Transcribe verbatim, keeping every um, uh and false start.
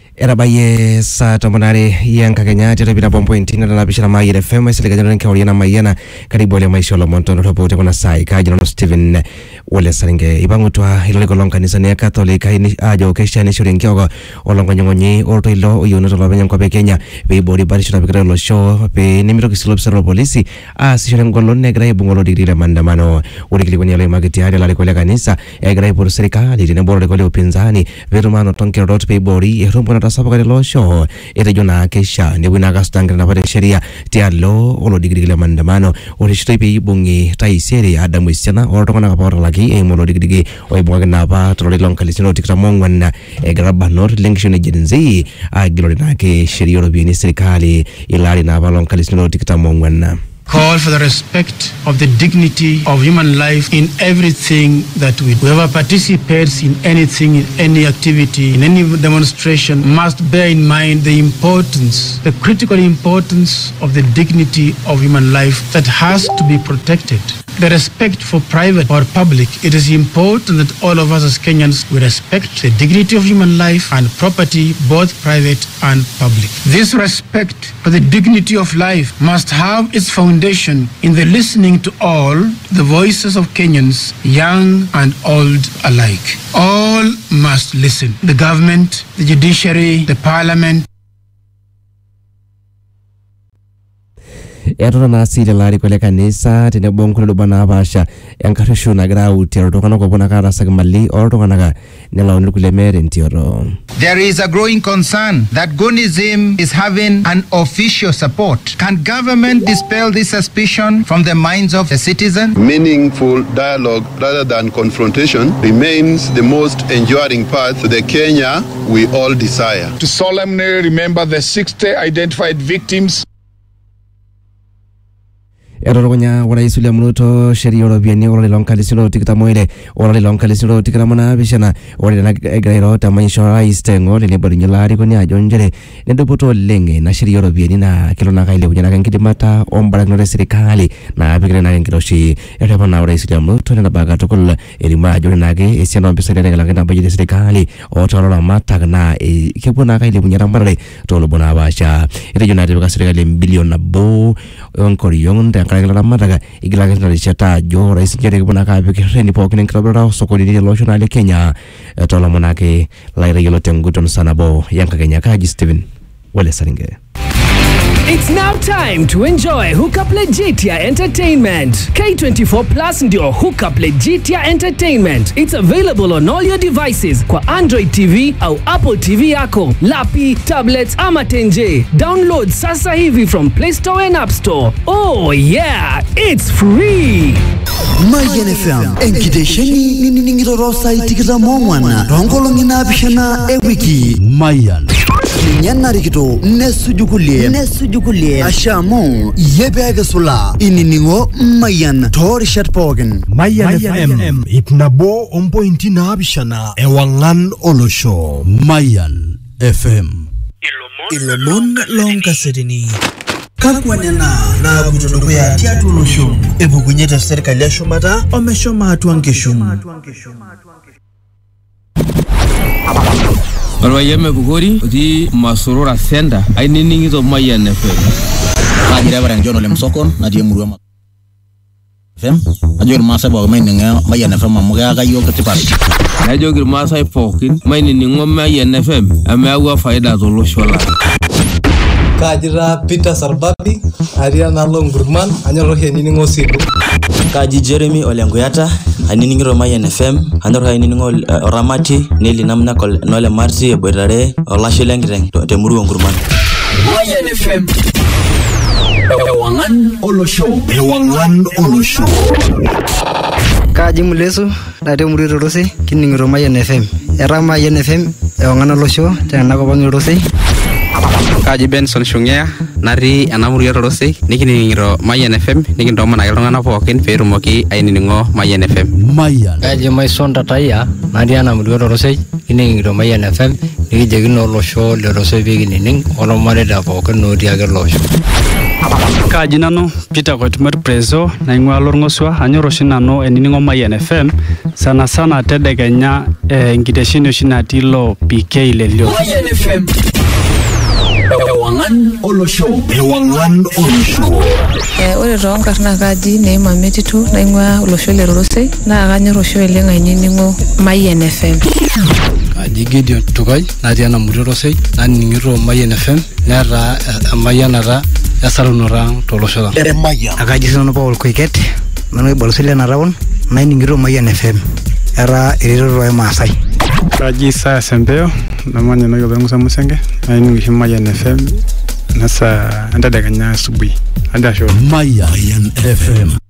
Erabaye sa tamanare yang kakenya jere bila bompo intina na bishara mai F M sile kajana nkauri na mayana karibu ile maisha lo monto ndo pote kuna sai kaji no Steven wole saringe ibangutwa ile kolon kanisa ne Katolika ini ajo Christian shuri nkyogo olongo nyonyi orto ilo uyono to benya kwa Kenya be body barisho na bikira lo show be nimiro kisilo bisaro polisi a sishore ngolo negra ibungolo digire mandamano urikili kwenye ile mageti hadi la kole kanisa egra ipo serikali dine boro kole upinzani verumano tonke rot be body erumbo na sapa kale lo show ete jona kesha ndi wina gastangira na pare sheria tialo olo digire mandamano orishito be ibungi taiseri adamu isiana ortokana kapora laki e molo digire oibunga na ba troli lonkalisino tikra mongwana egra banor linkshone jenzi a gilori na ke sheria ro bini serikali ilali na ba lonkalisino tikra mongwana. Call for the respect of the dignity of human life in everything that we do. Whoever participates in anything, in any activity, in any demonstration must bear in mind the importance, the critical importance of the dignity of human life that has to be protected. The respect for private or public, it is important that all of us as Kenyans, we respect the dignity of human life and property, both private and public. This respect for the dignity of life must have its foundation in the listening to all the voices of Kenyans, young and old alike. All must listen. The government, the judiciary, the parliament. Erona na sile lari kole kanisa tene bonko lo bana basha yankarushu na grau tero kana ko bona kara sagmali or kana ga nela onlu kule mere ntioro. There is a growing concern that Gunism is having an official support. Can government dispel this suspicion from the minds of the citizen? Meaningful dialogue rather than confrontation remains the most enduring path to the Kenya we all desire. To solemnly remember the sixty identified victims. Eroronya wala isule mnuto sheria robiani wala lonkalisino tikita moile wala lonkalisino tikita mona bishana wala na egrero tamanyishora istengo le borinyalari koni ajonjere nendo poto lenge na sheria robiani na kilo na kaile kunyana kankiti mata ombara ngore serikali na abigre na ngiroshi ereba na wala isule mnuto na baga tokol elima ajone nage esiano mpesa ndenge la ngana bajide serikali otoro mata na kepo na kaile kunyana mbare tolo bona basha ere jona de serikali bilion na bo onkori yonde kala madaga igila kana chata jo rais jere bona ka be reni pokene krabra sokoli ni lotion ale Kenya tola monake laira yelo tenguton sanabo yanka Kenya ka Steven wale saringe. It's now time to enjoy Hookup Legitia Entertainment. K twenty-four Plus ndio Hookup Legitia Entertainment. It's available on all your devices kwa Android T V au Apple T V yako, lapi, tablets ama tenje. Download sasa hivi from Play Store and App Store. Oh yeah, it's free. Mayan F M enkidesheni nini ngirorosa itikira mongwana rongolo ngina bishana ewiki Mayan nyana rikito nesujukulie nesujukulie ashamo yebega sula ininingo Mayan tor shatpogen Mayan F M ipnabo ompointi na bishana ewangan olosho Mayan F M Ilomon longa sedini kakwanena na kutodogo ya tiatu losho ebukunyeta serikali ya shumata omeshoma atuangeshumu Alwa yeme bugori di masurura senda aini ningi to Mayan F M. Ajira bara njono le msokon na die murwa F M. Ajor masa ba mai ninga Mayan F M amuga ga yo katipari. Ajogir masa ipokin mai ningo Mayan F M amawa faida to lo shola. Kajira Peter Sarbabi Ariana Longurman anyoro he ningo sibu. Kaji Jeremy Olenguyata aniningiro Mayan F M andoro aningo Oramati nili namna kol nole Marti Ebwerare Olasho Lengireng temuru ngurman Mayan F M Ewangan Olosho Ewangan Olosho Kaji Mulesu na temuru rose kiningiro Mayan F M era Mayan F M Ewangan Olosho tena ko bangirose Kaji Benson Shungea nari anamuru yorose nikiningiro Mayan F M nikindo mana yalongana pokin ferumoki ainingo Mayan F M Mayan Kaji Maison Tataya nari anamuru yorose kiningiro Mayan F M nikijokino olosho lerosoi pikinining olomareta pookin otii ake losho. Kaji nanu Peter Koitumer Prezo naing'ua Lorng'osua anyor oshi nanu eniningo Mayian F M sana sana tedekenya enkitesheni oshi natii lo P K lelio. Mayian F M Ewangan olosho Ewangan olosho. Eh ore toonkarn naa kaji Neima Metitu naing'ua olosho le Rorosei naa kanyor oshi oleng ainining'o Mayian F M. Kaji Gideon Tukai natii ena murua Rorosei nanining'ito Mayian F M neeta emayianata esarunora tolosho lang. Akaji sinanu Paul Koiket nanu ibalosile na town naining'ito Mayian F M era eretoto emaasai. Kaji Isaya Sempeo namanya na Yobengusa Musenge naining'isho Mayian F M nasa entadekenya asubuhi. Ada show Mayian F M.